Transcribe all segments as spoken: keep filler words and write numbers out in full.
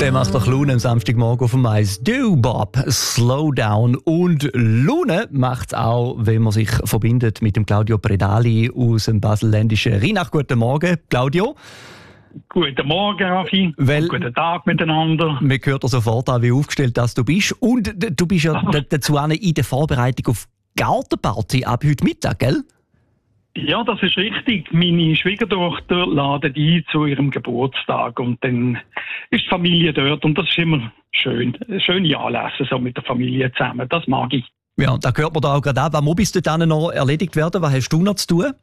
Der macht doch Laune am Samstagmorgen auf dem Mais. Du, Bob, slow down. Und Laune macht es auch, wenn man sich verbindet mit dem Claudio Predali aus dem baselländischen Rheinach. Guten Morgen, Claudio. Guten Morgen, Raffi. Weil, Guten Tag miteinander. Man hört dir sofort an, wie aufgestellt dass du bist. Und du bist ja d- dazu auch in der Vorbereitung auf Gartenparty ab heute Mittag, gell? Ja, das ist richtig. Meine Schwiegertochter ladet ein zu ihrem Geburtstag und dann ist die Familie dort und das ist immer schön. Schöne Anlässe so mit der Familie zusammen, das mag ich. Ja, da hört man da auch gerade an. Was muss bis dahin noch erledigt werden? Was hast du noch zu tun?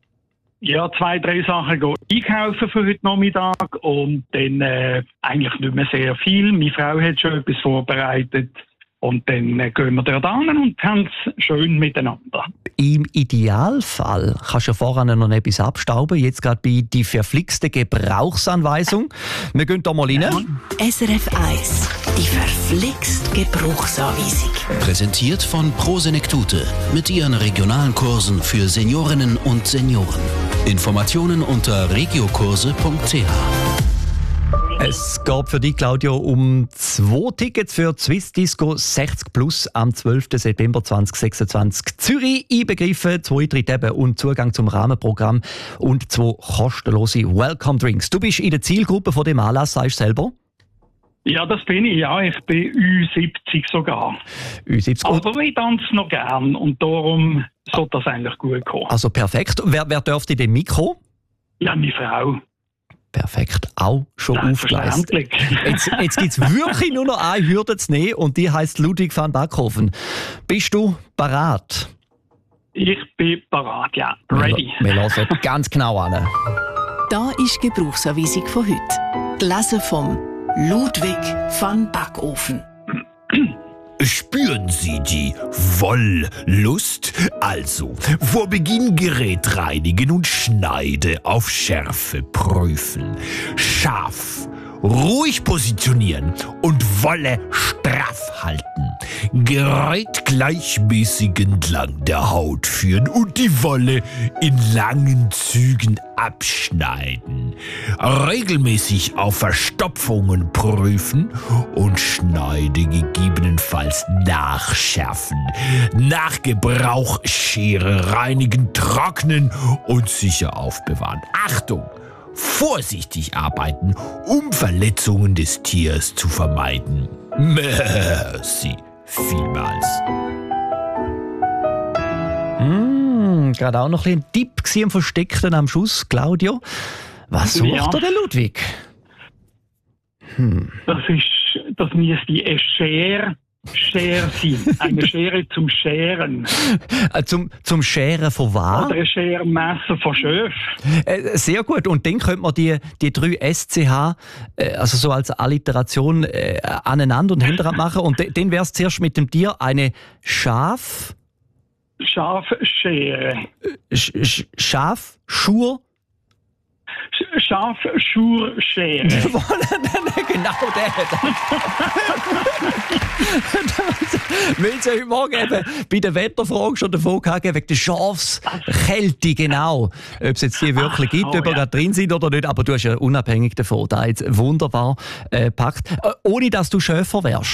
Ja, zwei, drei Sachen gehen einkaufen für heute Nachmittag und dann äh, eigentlich nicht mehr sehr viel. Meine Frau hat schon etwas vorbereitet und dann äh, gehen wir dort an und haben es schön miteinander. Im Idealfall kannst du ja voran noch etwas abstauben. Jetzt gerade bei die verflixte Gebrauchsanweisung. Wir gehen da mal rein. Ja. S R F eins, die verflixt Gebrauchsanweisung. Präsentiert von Prosenektute mit ihren regionalen Kursen für Seniorinnen und Senioren. Informationen unter regiokurse punkt c h. Es geht für dich, Claudio, um zwei Tickets für die Swiss Disco sechzig plus am zwölften September zweitausendsechsundzwanzig. Zürich einbegriffen, zwei Eintritte eben und Zugang zum Rahmenprogramm und zwei kostenlose Welcome Drinks. Du bist in der Zielgruppe von dem Anlass, sagst du selber? Ja, das bin ich, ja. Ich bin Ü siebzig sogar. Ü siebzig. Aber ich tanze noch gern und darum sollte das eigentlich gut kommen. Also perfekt. Wer, wer dürfte denn Mikro? Ja, meine Frau. Perfekt, auch schon aufgeleistet. Selbstverständlich. Jetzt, jetzt gibt es wirklich nur noch eine Hürde zu nehmen und die heisst Ludwig van Backhofen. Bist du parat? Ich bin parat, ja. Ready. Wir hören ganz genau an. Da ist die Gebrauchsanweisung von heute. Gelesen vom Ludwig van Backofen. Spüren Sie die Wollust? Also, vor Beginn Gerät reinigen und Schneide auf Schärfe prüfen. Scharf, ruhig positionieren und Wolle straff halten. Gerät gleichmäßig entlang der Haut führen und die Wolle in langen Zügen abschneiden. Regelmäßig auf Verstopfungen prüfen und Schneide gegebenenfalls nachschärfen. Nach Gebrauch Schere reinigen, trocknen und sicher aufbewahren. Achtung! Vorsichtig arbeiten, um Verletzungen des Tiers zu vermeiden. Merci vielmals. Mm, gerade auch noch ein Tipp am Versteckten am Schuss, Claudio. Was sucht Ja. er, der Ludwig? Hm. Das ist, das müsste eine Schere, Schere sein. Eine Schere zum Scheren. Äh, zum, zum Scheren von was? Oder ein Schermesser von Schöf. Äh, sehr gut. Und dann könnte man die, die drei S C H äh, also so als Alliteration äh, aneinander und hintereinander machen. Und de, dann wäre es zuerst mit dem Tier eine Schaf, Schafschere. Sch, Sch, Schaf, Schur. Schafschurschere. Genau der. Wir haben ja heute Morgen eben bei der Wetterfrage schon davon gehabt, wegen der Schafskälte, genau. Ob es jetzt die wirklich gibt, oh, ob wir ja. gerade drin sind oder nicht, aber du hast ja unabhängig davon da jetzt wunderbar äh, gepackt. Äh, ohne dass du Schäfer wärst.